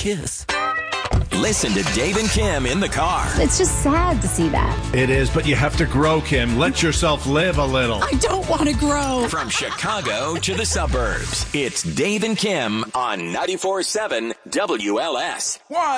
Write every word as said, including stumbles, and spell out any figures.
kiss. Listen to Dave and Kim in the car. It's just sad to see that. It is, but you have to grow, Kim. Let yourself live a little. I don't want to grow. From Chicago to the suburbs, it's Dave and Kim on ninety-four point seven W L S. One.